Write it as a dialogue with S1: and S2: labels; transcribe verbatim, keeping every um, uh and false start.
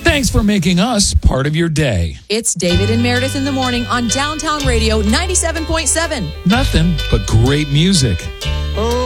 S1: Thanks for making us part of your day.
S2: It's David and Meredith in the morning on Downtown Radio ninety-seven point seven.
S1: Nothing but great music.
S3: Oh.